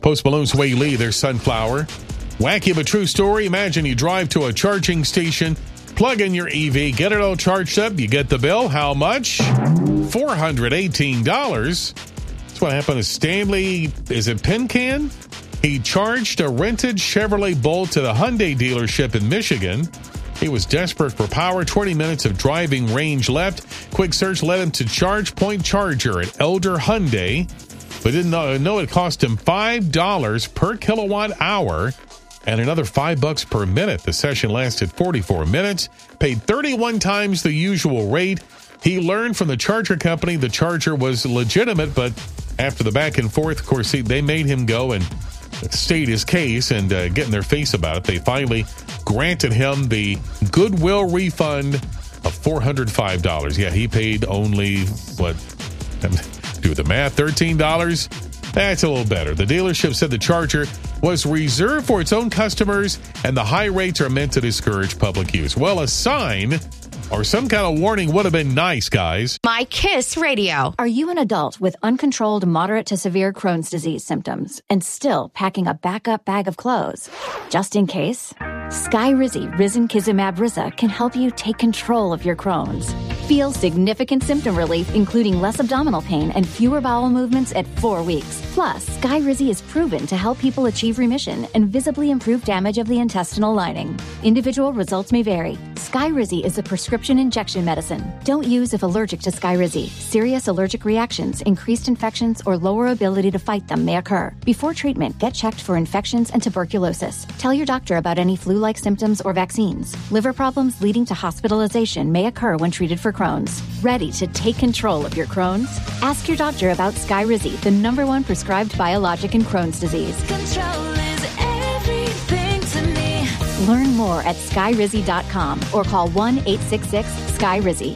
Post Malone's Sway Lee, there's Sunflower. Wacky but true story. Imagine you drive to a charging station, plug in your EV, get it all charged up. You get the bill. How much? $418. That's what happened to Stanley. Is it Pincan? He charged a rented Chevrolet Bolt to the Hyundai dealership in Michigan. He was desperate for power. 20 minutes of driving range left. Quick search led him to Charge Point Charger at Elder Hyundai, but didn't know it cost him $5 per kilowatt hour and another $5 per minute. The session lasted 44 minutes, paid 31 times the usual rate. He learned from the charger company the charger was legitimate, but after the back and forth, of course, they made him go and state his case and get in their face about it. They finally granted him the goodwill refund of $405. Yeah, he paid only, do the math, $13? That's a little better. The dealership said the charger was reserved for its own customers and the high rates are meant to discourage public use. Well, a sign or some kind of warning would have been nice, guys. My Kiss Radio. Are you an adult with uncontrolled moderate to severe Crohn's disease symptoms and still packing a backup bag of clothes? Just in case, Skyrizi Risankizumab Riza can help you take control of your Crohn's. Feel significant symptom relief, including less abdominal pain and fewer bowel movements at 4 weeks. Plus, Skyrizi is proven to help people achieve remission and visibly improve damage of the intestinal lining. Individual results may vary. Skyrizi is a prescription injection medicine. Don't use if allergic to Skyrizi. Serious allergic reactions, increased infections, or lower ability to fight them may occur. Before treatment, get checked for infections and tuberculosis. Tell your doctor about any flu-like symptoms or vaccines. Liver problems leading to hospitalization may occur when treated for Crohn's. Ready to take control of your Crohn's? Ask your doctor about Skyrizi, the #1 prescribed biologic in Crohn's disease. Control is everything to me. Learn more at skyrizi.com or call 1-866-SKYRIZI.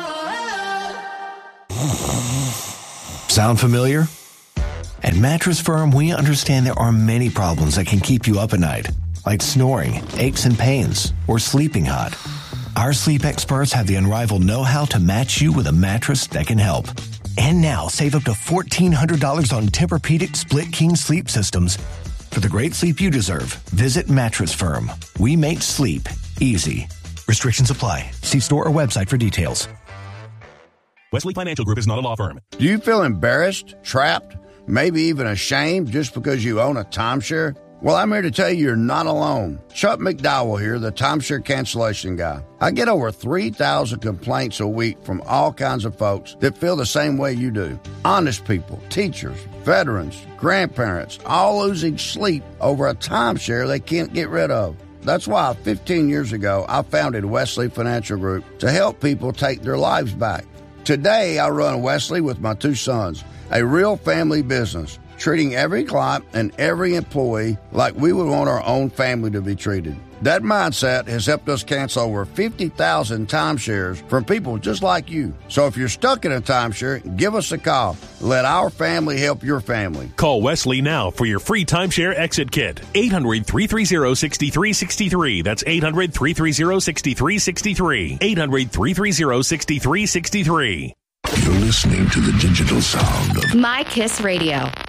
Sound familiar? At Mattress Firm, we understand there are many problems that can keep you up at night, like snoring, aches and pains, or sleeping hot. Our sleep experts have the unrivaled know-how to match you with a mattress that can help. And now, save up to $1,400 on Tempur-Pedic Split King sleep systems. For the great sleep you deserve, visit Mattress Firm. We make sleep easy. Restrictions apply. See store or website for details. Wesley Financial Group is not a law firm. Do you feel embarrassed, trapped, maybe even ashamed just because you own a timeshare? Well, I'm here to tell you you're not alone. Chuck McDowell here, the timeshare cancellation guy. I get over 3,000 complaints a week from all kinds of folks that feel the same way you do. Honest people, teachers, veterans, grandparents, all losing sleep over a timeshare they can't get rid of. That's why 15 years ago, I founded Wesley Financial Group to help people take their lives back. Today, I run Wesley with my 2 sons, a real family business, treating every client and every employee like we would want our own family to be treated. That mindset has helped us cancel over 50,000 timeshares from people just like you. So if you're stuck in a timeshare, give us a call. Let our family help your family. Call Wesley now for your free timeshare exit kit. 800-330-6363. That's 800-330-6363. 800-330-6363. You're listening to the digital sound of My Kiss Radio.